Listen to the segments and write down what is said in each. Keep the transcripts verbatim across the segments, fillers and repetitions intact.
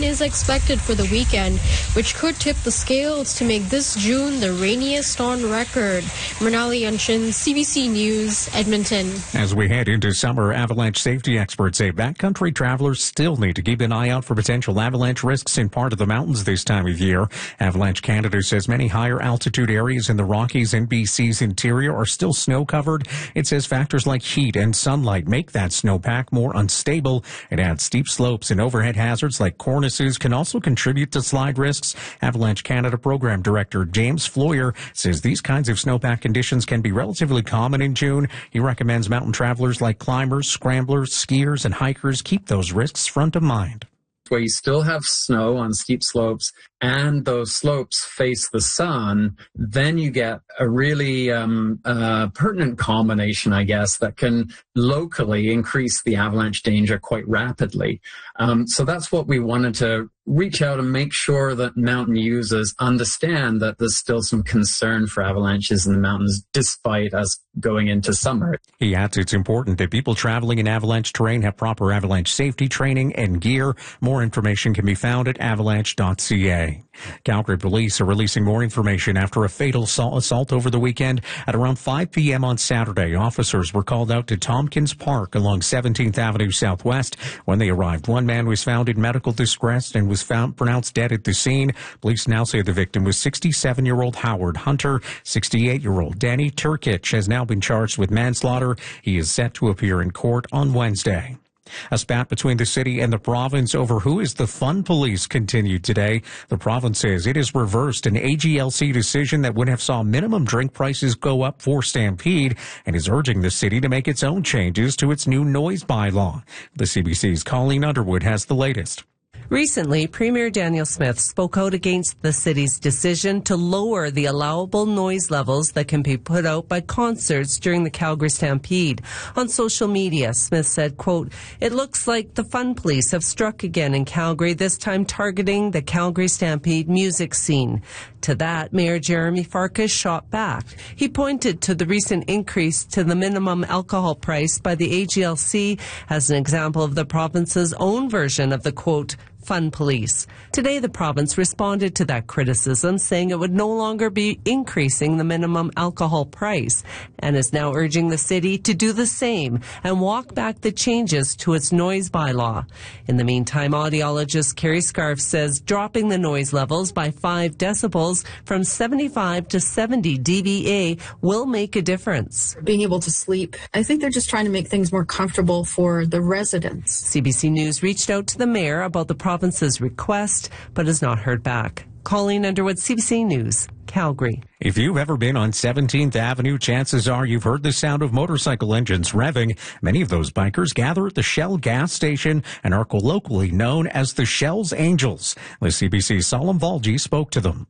rain is expected for the weekend, which could tip the scales to make this June the rainiest on record. Mrinali Yanshin, C B C News, Edmonton. As we head into summer, avalanche safety experts say backcountry travelers still need to keep an eye out for potential avalanche risks in part of the mountains this time of year. Avalanche Canada says many higher altitude areas in the Rockies and B C's interior are still snow covered. It says factors like heat and sunlight make that snowpack more unstable. It adds steep slopes and overhead hazards like cornices can also contribute to slide risks. Avalanche Canada Program Director James Floyer says these kinds of snowpack conditions can be relatively common in June. He recommends mountain travelers like climbers, scramblers, skiers, and hikers keep those risks front of mind. Where you still have snow on steep slopes and those slopes face the sun, then you get a really um, uh, pertinent combination, I guess, that can locally increase the avalanche danger quite rapidly. Um, so that's what we wanted to reach out and make sure that mountain users understand that there's still some concern for avalanches in the mountains despite us going into summer. He adds it's important that people traveling in avalanche terrain have proper avalanche safety training and gear. More information can be found at avalanche dot c a. Calgary police are releasing more information after a fatal assault over the weekend. At around five p.m. on Saturday, officers were called out to Tompkins Park along seventeenth Avenue Southwest. When they arrived, one man was found in medical distress and was found pronounced dead at the scene. Police now say the victim was sixty-seven-year-old Howard Hunter. sixty-eight-year-old Danny Turkic has now been charged with manslaughter. He is set to appear in court on Wednesday. A spat between the city and the province over who is the fun police continued today. The province says it has reversed an A G L C decision that would have saw minimum drink prices go up for Stampede and is urging the city to make its own changes to its new noise bylaw. The C B C's Colleen Underwood has the latest. Recently, Premier Daniel Smith spoke out against the city's decision to lower the allowable noise levels that can be put out by concerts during the Calgary Stampede. On social media, Smith said, quote, "It looks like the fun police have struck again in Calgary, this time targeting the Calgary Stampede music scene." To that, Mayor Jeremy Farkas shot back. He pointed to the recent increase to the minimum alcohol price by the A G L C as an example of the province's own version of the, quote, fun police. Today, the province responded to that criticism, saying it would no longer be increasing the minimum alcohol price and is now urging the city to do the same and walk back the changes to its noise bylaw. In the meantime, audiologist Carrie Scarf says dropping the noise levels by five decibels from seventy-five to seventy D B A will make a difference. Being able to sleep, I think they're just trying to make things more comfortable for the residents. C B C News reached out to the mayor about the province's request, but has not heard back. Colleen Underwood, C B C News, Calgary. If you've ever been on seventeenth Avenue, chances are you've heard the sound of motorcycle engines revving. Many of those bikers gather at the Shell gas station and are colloquially known as the Shell's Angels. The C B C's Salam Valji spoke to them.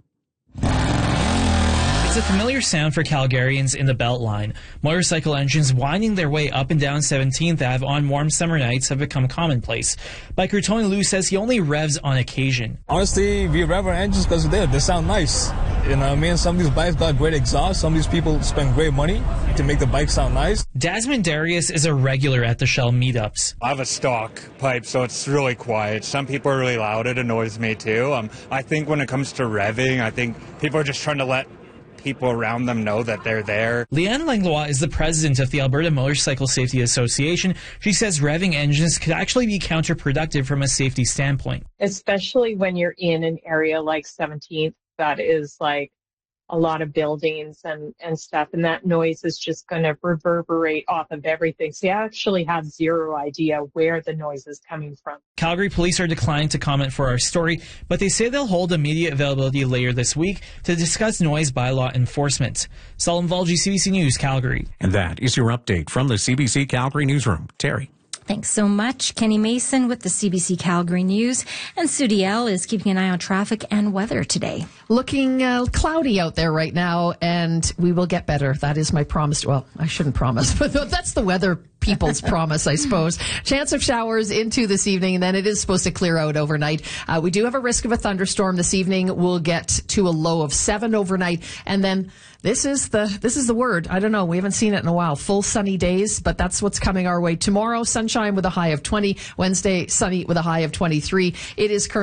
It's a familiar sound for Calgarians in the Beltline. Motorcycle engines winding their way up and down seventeenth Avenue on warm summer nights have become commonplace. Biker Tony Liu says he only revs on occasion. Honestly, we rev our engines because they they sound nice. You know what I mean? Some of these bikes got great exhaust. Some of these people spend great money to make the bike sound nice. Desmond Darius is a regular at the Shell meetups. I have a stock pipe, so it's really quiet. Some people are really loud. It annoys me too. Um, I think when it comes to revving, I think people are just trying to let people around them know that they're there. Leanne Langlois is the president of the Alberta Motorcycle Safety Association. She says revving engines could actually be counterproductive from a safety standpoint. Especially when you're in an area like seventeenth that is like a lot of buildings and, and stuff, and that noise is just going to reverberate off of everything. So you actually have zero idea where the noise is coming from. Calgary police are declining to comment for our story, but they say they'll hold immediate availability later this week to discuss noise bylaw enforcement. Salam Valji, C B C News, Calgary. And that is your update from the C B C Calgary Newsroom. Terry. Thanks so much. Kenny Mason with the C B C Calgary News. And Sudi L is keeping an eye on traffic and weather today. Looking uh, cloudy out there right now, and we will get better. That is my promise. Well, I shouldn't promise, but that's the weather people's promise, I suppose. Chance of showers into this evening, and then it is supposed to clear out overnight. Uh, we do have a risk of a thunderstorm this evening. We'll get to a low of seven overnight, and then this is the this is the word. I don't know. We haven't seen it in a while. Full sunny days, but that's what's coming our way tomorrow. Sunshine with a high of twenty. Wednesday, sunny with a high of twenty-three. It is currently